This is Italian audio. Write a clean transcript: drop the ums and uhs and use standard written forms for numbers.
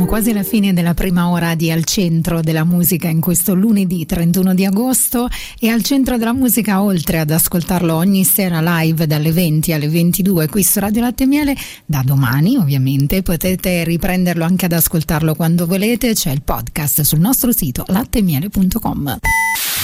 quasi alla fine della prima ora di Al Centro della Musica in questo lunedì 31 di agosto, e Al Centro della Musica, oltre ad ascoltarlo ogni sera live dalle 20 alle 22 qui su Radio Latte e Miele, da domani ovviamente potete riprenderlo anche ad ascoltarlo quando volete. C'è il podcast sul nostro sito latteemiele.com.